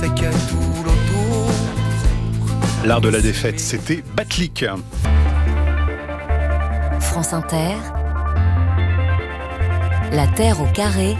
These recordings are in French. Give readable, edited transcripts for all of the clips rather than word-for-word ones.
sais que tout l'autour. L'art de la défaite, c'était Batlik. France Inter, La Terre au carré,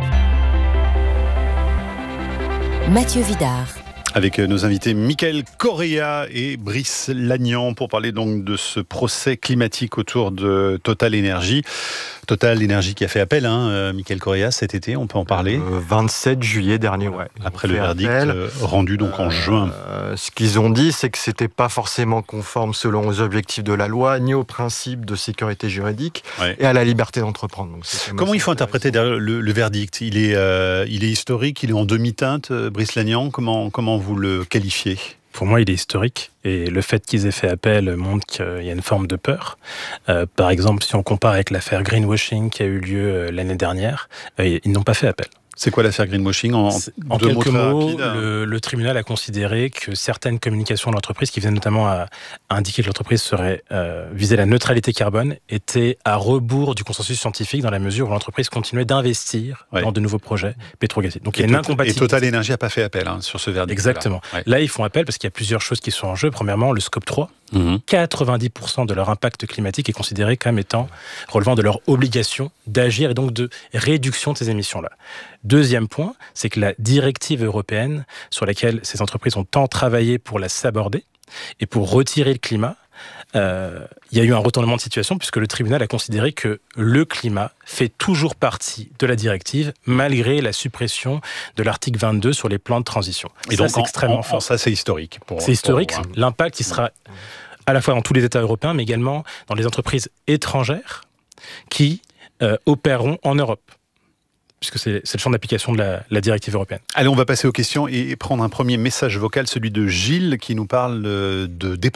Mathieu Vidard. Avec nos invités Michael Correa et Brice Lagnan pour parler donc de ce procès climatique autour de Total Energy. Total Energy qui a fait appel, Michael Correa, cet été, on peut en parler. 27 juillet dernier, ouais. Après le verdict rendu donc en juin. Ce qu'ils ont dit, c'est que c'était pas forcément conforme selon aux objectifs de la loi, ni aux principes de sécurité juridique et à la liberté d'entreprendre. Donc, comment il faut interpréter le verdict ? Il est historique, il est en demi-teinte, Brice Lagnan, comment vous le qualifiez ? Pour moi, il est historique, et le fait qu'ils aient fait appel montre qu'il y a une forme de peur. Par exemple, si on compare avec l'affaire greenwashing qui a eu lieu l'année dernière, ils n'ont pas fait appel. C'est quoi l'affaire greenwashing ? En quelques mots, le tribunal a considéré que certaines communications de l'entreprise, qui visaient notamment à indiquer que l'entreprise serait visait la neutralité carbone, étaient à rebours du consensus scientifique dans la mesure où l'entreprise continuait d'investir dans de nouveaux projets pétrogaziers. Donc il y a une incompatibilité. Et Total Energy n'a pas fait appel sur ce verdict. Exactement. Là, ils font appel parce qu'il y a plusieurs choses qui sont en jeu. Premièrement, le scope 3. 90% de leur impact climatique est considéré comme étant relevant de leur obligation d'agir et donc de réduction de ces émissions-là. Deuxième point, c'est que la directive européenne sur laquelle ces entreprises ont tant travaillé pour la saborder et pour retirer le climat, il y a eu un retournement de situation puisque le tribunal a considéré que le climat fait toujours partie de la directive malgré la suppression de l'article 22 sur les plans de transition. Et ça, donc, c'est extrêmement fort. Ça, c'est historique. C'est historique. L'impact, il sera à la fois dans tous les États européens, mais également dans les entreprises étrangères qui opéreront en Europe, puisque c'est le champ d'application de la directive européenne. Allez, on va passer aux questions et prendre un premier message vocal, celui de Gilles, qui nous parle de